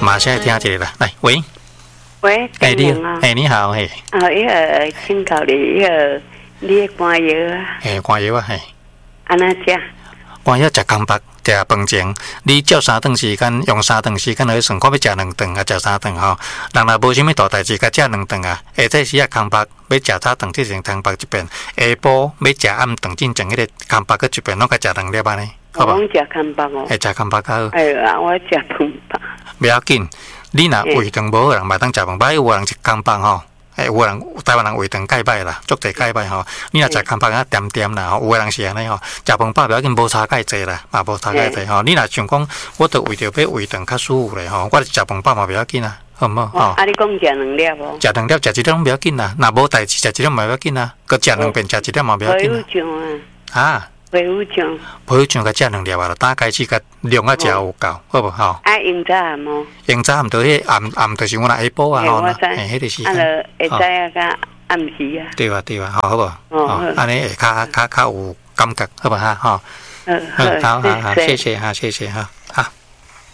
马上来听一个啦，来，喂， 喂， 你好，嘿， 请教你的肝药啊， 肝药啊，嘿， 安怎食？ 肝药食空白，食饭前，你照3顿时间，用3顿时间来算，看要食2顿啊，食3顿吼。人若无啥物大代志，甲食2顿啊。下早时啊空白，要食早顿，即成空白一遍；下晡要食暗顿，进前迄个空白搁一遍，拢甲食2粒安尼，好无？ 我食空白哦。 会食空白较好。 我食饭白。 不要紧，你若胃肠无好人，嘛当食饭白，有人食空白吼。有人台湾人胃肠介歹啦，足侪介歹吼。你若食空白啊，点点啦吼，有个人是安尼吼，食饭饱不要紧，无差介济啦，嘛无差介济吼。你若想讲，我着为着要胃肠较舒服咧吼，我食饭饱嘛不要紧啊，好唔好？吼。 你讲食2粒无？ 食2粒，食1粒不要紧啦，若无代志食1粒嘛不要紧啦，佮食2遍食1粒嘛不要紧啦。啊？皮肤酱甲食2粒啊，打开始甲量啊食有够，好无吼？ 用早暗无？ 用早暗着迄暗着是我若下晡啊吼，迄个时间。 会知啊，甲暗时啊。 对啊，好无？安尼会较有感觉，好无哈？吼。好，谢谢哈，谢谢哈。